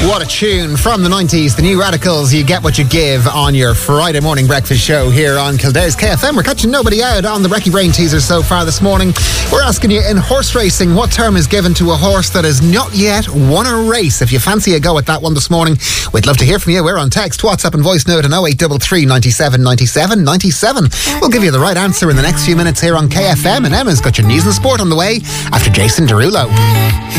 What a tune from the 90s, the New Radicals. You get what you give on your Friday morning breakfast show here on Kildare's KFM. We're catching nobody out on the Wrecky Brain teaser so far this morning. We're asking you, in horse racing, what term is given to a horse that has not yet won a race? If you fancy a go at that one this morning, we'd love to hear from you. We're on text, WhatsApp and voice note on 0833 97 97 97. We'll give you the right answer in the next few minutes here on KFM, and Emma's got your news and sport on the way after Jason Derulo.